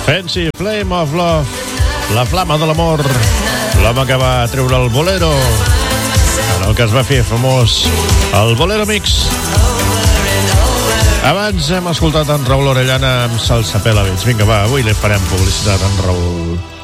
Fancy Flame of Love, la flama de l'amor, l'home que va treure el bolero, en el que es va fer famós el Bolero Mix. Abans hem escoltat en Raül Orellana amb Salsa Pela Vells. Vinga, va, avui li farem publicitat en Raül.